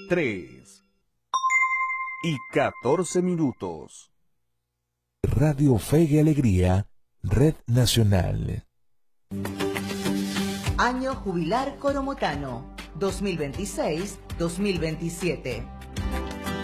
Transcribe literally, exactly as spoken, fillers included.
tres y catorce minutos. Radio Fe y Alegría, Red Nacional. Año Jubilar Coromotano, dos mil veintiséis dos mil veintisiete.